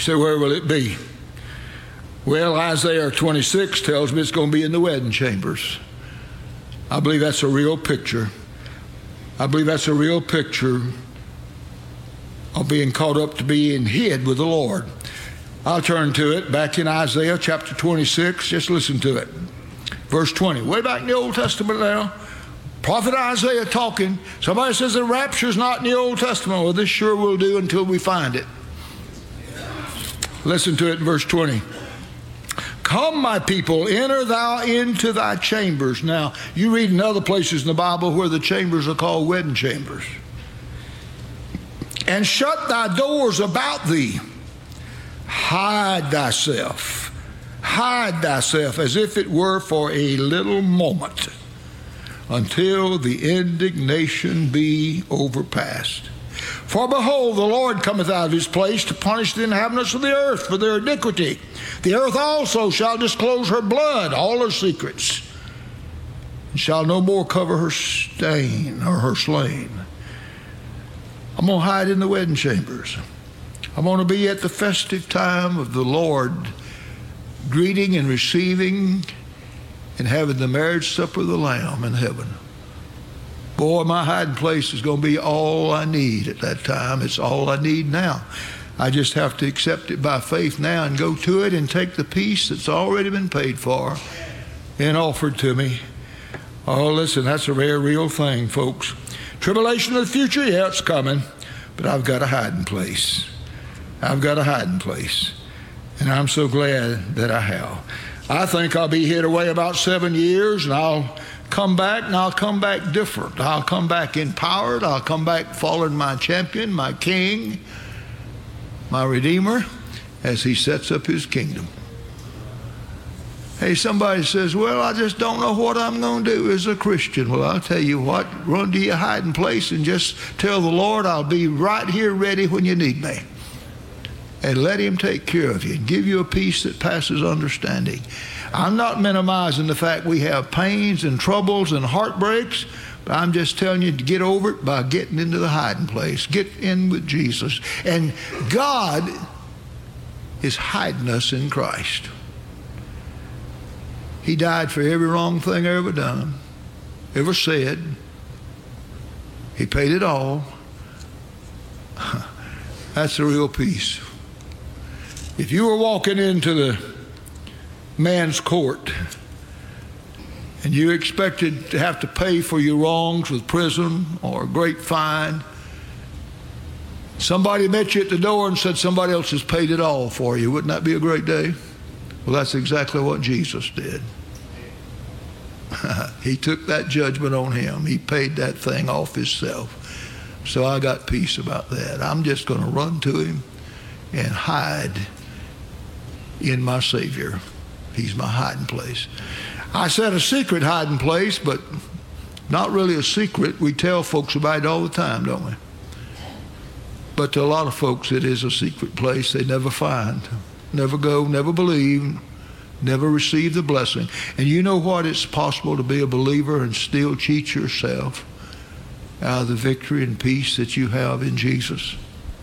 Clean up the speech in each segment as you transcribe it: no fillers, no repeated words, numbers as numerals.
say, where will it be? Well, Isaiah 26 tells me it's going to be in the wedding chambers. I believe that's a real picture. I believe that's a real picture of being caught up to being hid with the Lord. I'll turn to it back in Isaiah chapter 26. Just listen to it. Verse 20. Way back in the Old Testament now. Prophet Isaiah talking. Somebody says the rapture's not in the Old Testament. Well, this sure will do until we find it. Listen to it in verse 20. Come, my people, enter thou into thy chambers. Now, you read in other places in the Bible where the chambers are called wedding chambers. And shut thy doors about thee. Hide thyself as if it were for a little moment, until the indignation be overpast. For behold, the Lord cometh out of his place to punish the inhabitants of the earth for their iniquity. The earth also shall disclose her blood, all her secrets, and shall no more cover her stain or her slain. I'm going to hide in the wedding chambers. I'm going to be at the festive time of the Lord, greeting and receiving and having the marriage supper of the Lamb in heaven. Boy, my hiding place is going to be all I need at that time. It's all I need now. I just have to accept it by faith now and go to it and take the peace that's already been paid for and offered to me. Oh, listen, that's a very real thing, folks. Tribulation of the future, yeah, it's coming, but I've got a hiding place. I've got a hiding place, and I'm so glad that I have. I think I'll be hid away about 7 years, and I'll come back, and I'll come back different. I'll come back empowered. I'll come back following my champion, my king, my Redeemer, as he sets up his kingdom. Hey, somebody says, well, I just don't know what I'm going to do as a Christian. Well, I'll tell you what, run to your hiding place and just tell the Lord, I'll be right here ready when you need me. And let him take care of you and give you a peace that passes understanding. I'm not minimizing the fact we have pains and troubles and heartbreaks, but I'm just telling you to get over it by getting into the hiding place. Get in with Jesus. And God is hiding us in Christ. He died for every wrong thing I ever done, ever said. He paid it all. That's the real peace. If you were walking into the man's court and you expected to have to pay for your wrongs with prison or a great fine, somebody met you at the door and said somebody else has paid it all for you, wouldn't that be a great day? Well, that's exactly what Jesus did. He took that judgment on him. He paid that thing off himself. So I got peace about that. I'm just going to run to him and hide in my Savior. He's my hiding place. I said a secret hiding place, but not really a secret. We tell folks about it all the time, don't we? But to a lot of folks, it is a secret place they never find, never go, never believe, never receive the blessing. And you know what? It's possible to be a believer and still cheat yourself out of the victory and peace that you have in Jesus.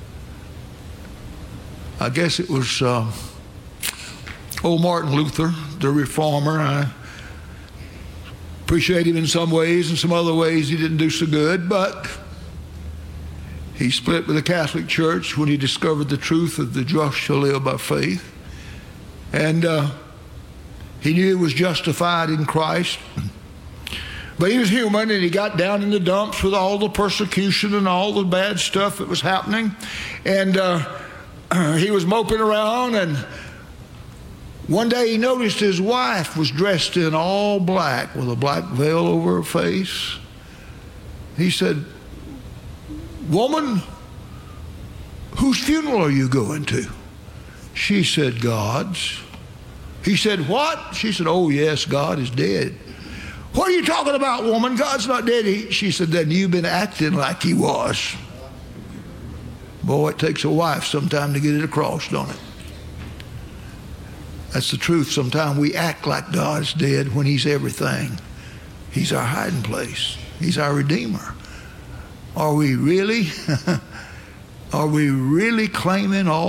I guess it was old Martin Luther, the reformer. I appreciate him in some ways, in some other ways he didn't do so good, but he split with the Catholic Church when he discovered the truth of the just shall live by faith. And he knew he was justified in Christ. But he was human, and he got down in the dumps with all the persecution and all the bad stuff that was happening. And he was moping around, and one day he noticed his wife was dressed in all black with a black veil over her face. He said, "Woman, whose funeral are you going to?" She said, "God's." He said, "What?" She said, "Oh, yes, God is dead." "What are you talking about, woman? God's not dead." She said, "Then you've been acting like he was." Boy, it takes a wife sometime to get it across, don't it? That's the truth. Sometimes we act like God's dead when he's everything. He's our hiding place. He's our Redeemer. Are we really claiming all